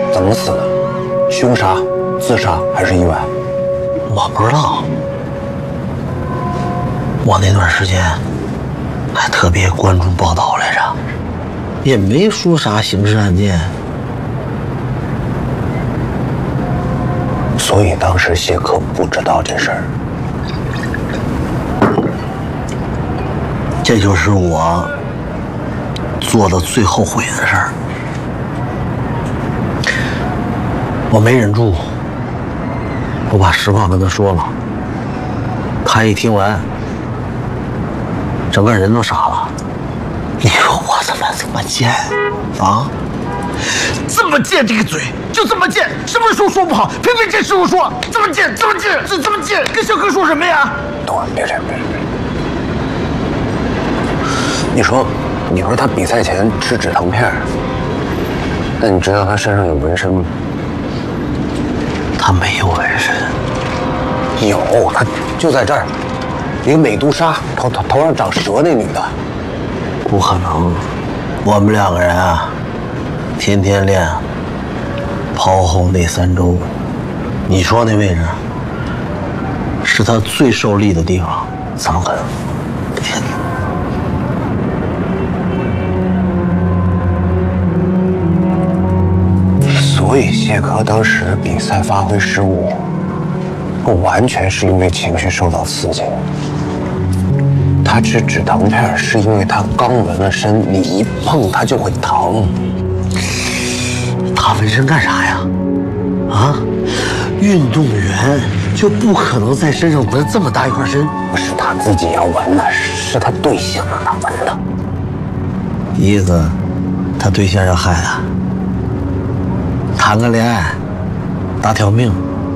怎么死的？凶杀、自杀还是意外？ 我不知道。我那段时间还特别关注报道来着，也没说啥刑事案件。 所以当时谢克不知道这事儿。 这就是我做的最后悔的事儿。我没忍住，我把实话跟他说了。他一听完，整个人都傻了。你说我怎么这么贱啊？这么贱，这个嘴就这么贱，什么时候说不好，偏偏这时候说这么贱，这么贱，这么贱，跟小哥说什么呀？ 等会儿，别。你说他比赛前吃止疼片，那你知道他身上有纹身吗？ 他没有纹身。 有，他就在这儿，一个美杜莎，头上长蛇那女的。 不可能，我们两个人啊，天天练，炮后那3周，你说那位置是他最受力的地方，藏痕。天哪！ 所以谢科当时比赛发挥失误，不完全是因为情绪受到刺激。他吃止疼片是因为他刚纹了身，你一碰他就会疼。 他纹身干啥呀？啊，运动员就不可能在身上纹这么大一块身。 不是他自己要纹的，是他对象让他纹的。 意思，他对象要害他，谈个恋爱，搭条命。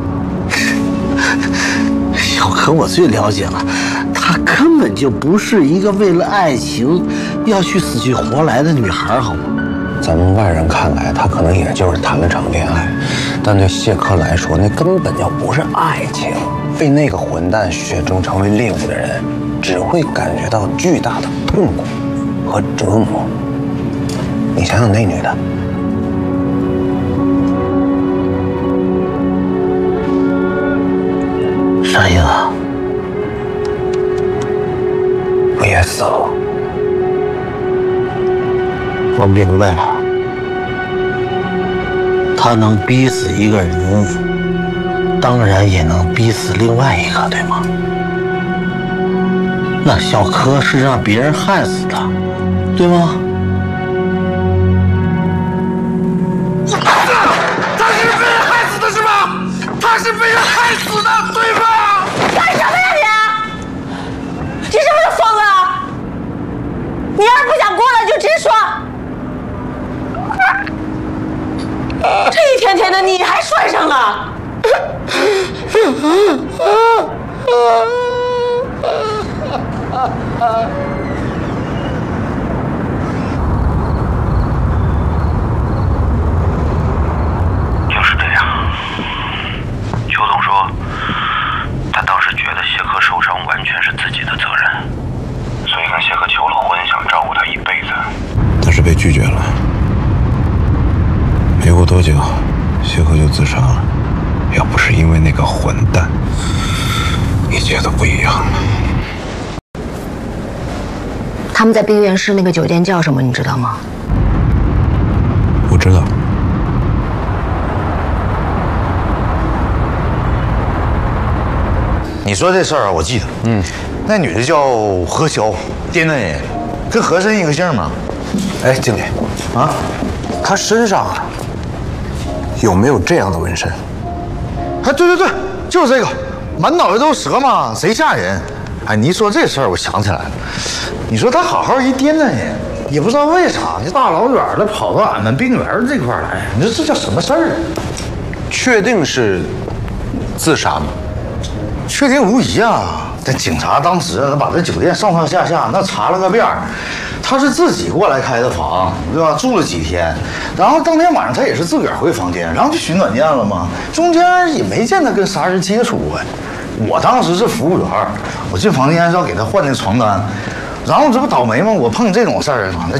小可我最了解了，她根本就不是一个为了爱情要去死去活来的女孩，好吗？ 咱们外人看来，他可能也就是谈了场恋爱，但对谢科来说，那根本就不是爱情。被那个混蛋选中成为猎物的人，只会感觉到巨大的痛苦和折磨。你想想那女的， 啥意思？ 不也死了？ 我明白了，他能逼死一个人，当然也能逼死另外一个，对吗？那小柯是让别人害死的，对吗？他是被人害死的，是吧？他是被人害死的，对吧？ 干什么呀你？你是不是疯了？你要是不想过了就直说。这一天天的你还摔上了。 就是这样。邱总说，他当时觉得谢科受伤完全是自己的责任，所以跟谢科求了婚，想照顾他一辈子。 但是被拒绝了。没过多久，谢科就自杀了。要不是因为那个混蛋，一切都不一样了。 他们在冰原市那个酒店叫什么？你知道吗？ 我知道。 你说这事儿啊，我记得。那女的叫何潇，滇南人，跟和珅一个姓吗？ 哎，经理， 啊， 他身上有没有这样的纹身？ 哎，对，就是这个，满脑袋都是蛇嘛，贼吓人。哎，你一说这事儿，我想起来了。你说他好好一滇南人，也不知道为啥，就大老远的跑到俺们冰原这块来，你说这叫什么事儿啊？ 确定是自杀吗？ 确定无疑啊！这警察当时把这酒店上上下下那查了个遍儿，他是自己过来开的房，对吧？住了几天，然后当天晚上他也是自个儿回房间，然后就取暖见了嘛，中间也没见他跟杀人接触过。我当时是服务员，我进房间是要给他换那床单，然后这不倒霉吗？我碰这种事儿，